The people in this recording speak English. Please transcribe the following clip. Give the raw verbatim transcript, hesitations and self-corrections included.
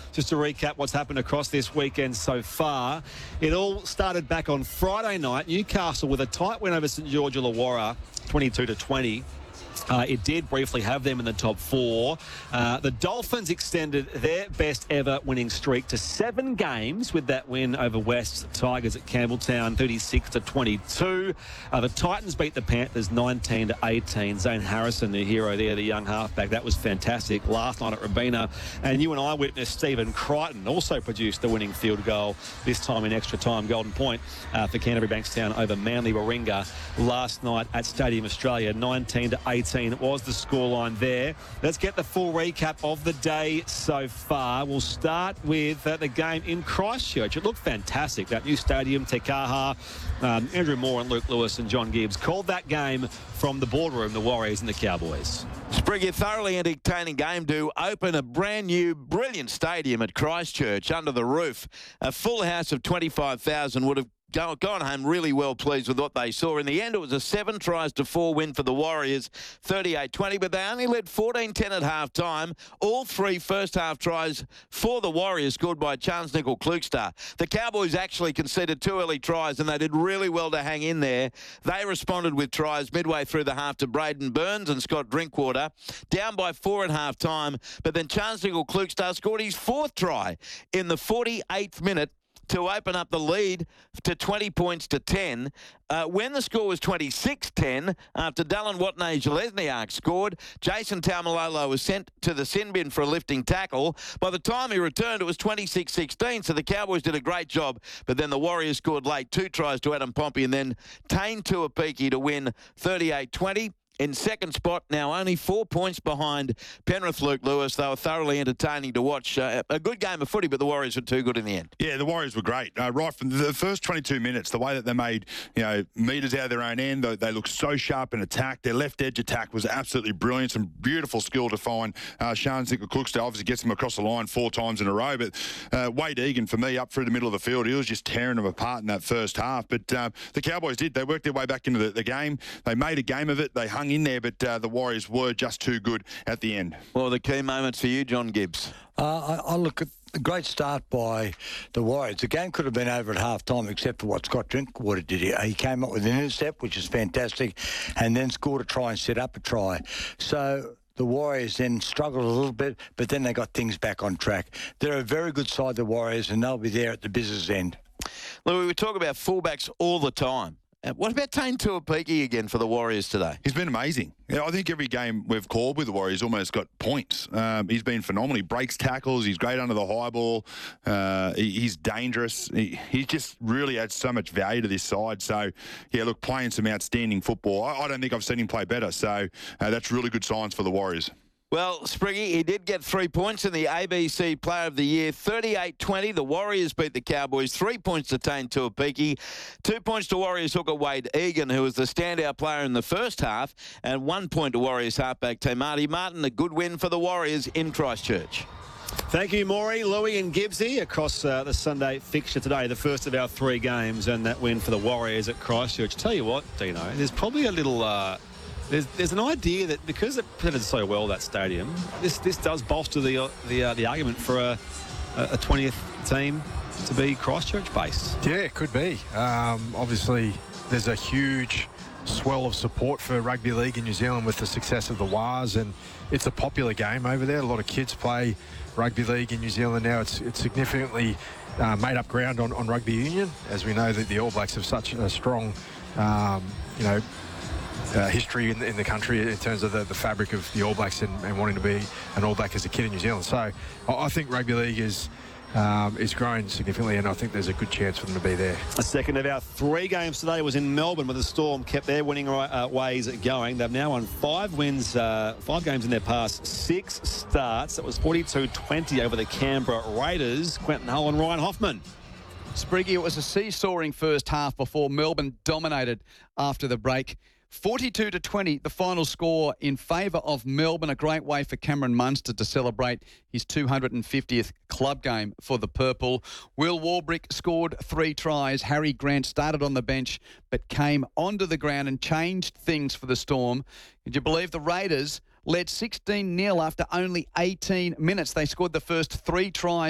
just to recap what's happened across this weekend so far. It all started back on Friday night. Newcastle with a tight win over St George Illawarra, twenty-two to twenty. Uh, it did briefly have them in the top four. Uh, the Dolphins extended their best ever winning streak to seven games with that win over West Tigers at Campbelltown, thirty-six to twenty-two. Uh, the Titans beat the Panthers nineteen to eighteen. Zane Harrison, the hero there, the young halfback, that was fantastic last night at Robina. And you and I witnessed Stephen Crichton also produced the winning field goal, this time in extra time, Golden Point, uh, for Canterbury Bankstown over Manly Warringah last night at Stadium Australia, nineteen to eighteen. It was the scoreline there. Let's get the full recap of the day so far. We'll start with uh, the game in Christchurch. It looked fantastic. That new stadium, Te Kaha, um, Andrew Moore and Luke Lewis and John Gibbs called that game from the boardroom, the Warriors and the Cowboys. Spriggy, a thoroughly entertaining game to open a brand new, brilliant stadium at Christchurch under the roof. A full house of twenty-five thousand would have Go, gone home really well pleased with what they saw. In the end, it was a seven tries to four win for the Warriors, thirty-eight twenty, but they only led fourteen ten at half-time. All three first-half tries for the Warriors scored by Charnze Nicoll-Klokstad. The Cowboys actually conceded two early tries, and they did really well to hang in there. They responded with tries midway through the half to Braden Burns and Scott Drinkwater, down by four at half-time, but then Charnze Nicoll-Klokstad scored his fourth try in the forty-eighth minute to open up the lead to twenty points to ten. Uh, when the score was twenty-six ten, after Dallin Watene-Zelezniak scored, Jason Taumalolo was sent to the sin bin for a lifting tackle. By the time he returned, it was twenty-six sixteen, so the Cowboys did a great job. But then the Warriors scored late, two tries to Adam Pompey, and then Tane Tuapiki to win thirty-eight twenty. In second spot, now only four points behind Penrith Luke Lewis. They were thoroughly entertaining to watch. Uh, a good game of footy, but the Warriors were too good in the end. Yeah, the Warriors were great. Uh, right from the first twenty-two minutes, the way that they made, you know, metres out of their own end, they, they looked so sharp in attack. Their left edge attack was absolutely brilliant. Some beautiful skill to find. Uh, Charnze Nicoll-Klokstad obviously gets them across the line four times in a row. But uh, Wade Egan, for me, up through the middle of the field, he was just tearing them apart in that first half. But uh, the Cowboys did. They worked their way back into the, the game. They made a game of it. They hung in there, but uh, the Warriors were just too good at the end. Well, the key moments for you, John Gibbs. Uh, I, I look at a great start by the Warriors. The game could have been over at half-time except for what Scott Drinkwater did. He, he came up with an intercept, which is fantastic, and then scored a try and set up a try. So the Warriors then struggled a little bit, but then they got things back on track. They're a very good side, the Warriors, and they'll be there at the business end. Louis, we talk about fullbacks all the time. Uh, what about Tane Tuapiki again for the Warriors today? He's been amazing. Yeah, I think every game we've called with the Warriors almost got points. Um, he's been phenomenal. He breaks tackles. He's great under the high ball. Uh, he, he's dangerous. He, he just really adds so much value to this side. So, yeah, look, playing some outstanding football. I, I don't think I've seen him play better. So uh, that's really good signs for the Warriors. Well, Spriggy, he did get three points in the A B C Player of the Year, thirty-eight twenty. The Warriors beat the Cowboys. Three points to Tane Tuapiki. Two points to Warriors hooker Wade Egan, who was the standout player in the first half. And one point to Warriors halfback Te Marty Martin. A good win for the Warriors in Christchurch. Thank you, Maury, Louis and Gibbsy across uh, the Sunday fixture today, the first of our three games, and that win for the Warriors at Christchurch. Tell you what, Dino, there's probably a little... Uh, There's, there's an idea that because it pitted so well, that stadium, this this does bolster the the uh, the argument for a, a twentieth team to be Christchurch-based. Yeah, it could be. Um, obviously, there's a huge swell of support for rugby league in New Zealand with the success of the Wars, and it's a popular game over there. A lot of kids play rugby league in New Zealand now. It's, it's significantly uh, made up ground on, on rugby union, as we know that the All Blacks have such a strong, um, you know, Uh, history in the, in the country in terms of the, the fabric of the All Blacks and, and wanting to be an All Black as a kid in New Zealand. So I, I think rugby league is um, is growing significantly, and I think there's a good chance for them to be there. The second of our three games today was in Melbourne, where the Storm kept their winning uh, ways going. They've now won five wins, uh, five games in their past six starts. That was forty-two twenty over the Canberra Raiders. Quentin Hull and Ryan Hoffman. Spriggy, it was a seesawing first half before Melbourne dominated after the break. forty-two to twenty, the final score in favour of Melbourne. A great way for Cameron Munster to celebrate his two hundred fiftieth club game for the Purple. Will Warbrick scored three tries. Harry Grant started on the bench but came onto the ground and changed things for the Storm. Could you believe the Raiders led sixteen nil after only eighteen minutes? They scored the first three tries